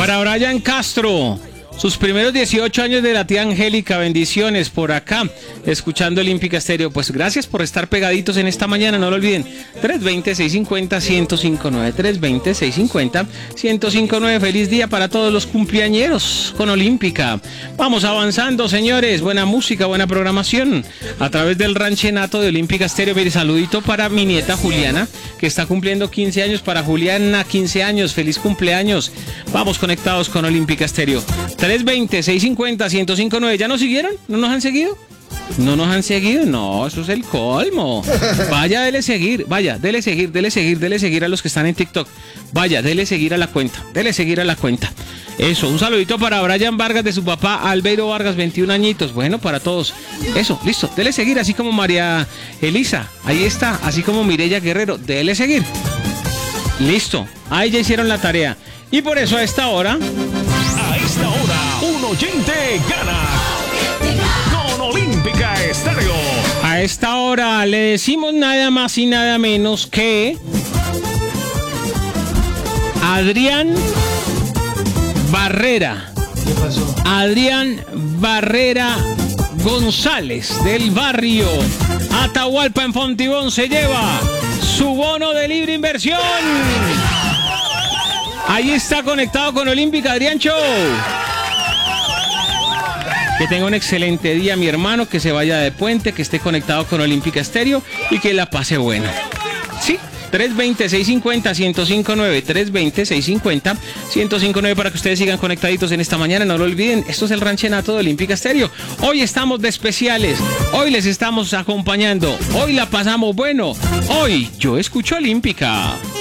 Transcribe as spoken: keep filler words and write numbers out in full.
Para Brian Castro, sus primeros dieciocho años de la tía Angélica, bendiciones por acá, escuchando Olímpica Estéreo. Pues gracias por estar pegaditos en esta mañana, no lo olviden. tres dos cero, seis cinco cero, uno cero cinco nueve, tres dos cero, seis cinco cero, uno cero cinco nueve. Feliz día para todos los cumpleañeros con Olímpica. Vamos avanzando, señores. Buena música, buena programación a través del ranchenato de Olímpica Estéreo. Mire, saludito para mi nieta Juliana, que está cumpliendo quince años. Para Juliana, quince años, feliz cumpleaños. Vamos conectados con Olímpica Estéreo. tres dos cero, seis cinco cero, uno cero cinco nueve. ¿Ya nos siguieron? ¿No nos han seguido? ¿No nos han seguido? No, eso es el colmo. Vaya, dele seguir, vaya, dele seguir, dele seguir, dele seguir a los que están en TikTok. Vaya, dele seguir a la cuenta, dele seguir a la cuenta. Eso, un saludito para Brian Vargas de su papá Albeiro Vargas, veintiún añitos. Bueno, para todos. Eso, listo, dele seguir, así como María Elisa, ahí está, así como Mireya Guerrero, dele seguir. Listo, ahí ya hicieron la tarea. Y por eso a esta hora... A esta hora, un oyente gana con Olímpica Estéreo. A esta hora le decimos nada más y nada menos que Adrián Barrera. ¿Qué pasó? Adrián Barrera González, del barrio Atahualpa en Fontibón, se lleva su bono de libre inversión. Ahí está conectado con Olímpica, Adrián Show. Que tenga un excelente día, mi hermano, que se vaya de puente, que esté conectado con Olímpica Estéreo y que la pase bueno. Sí, tres dos cero, seis cinco cero, uno cero cinco nueve, tres dos cero, seis cinco cero, uno cero cinco nueve para que ustedes sigan conectaditos en esta mañana. No lo olviden, esto es el ranchenato de Olímpica Estéreo. Hoy estamos de especiales, hoy les estamos acompañando, hoy la pasamos bueno, hoy yo escucho Olímpica.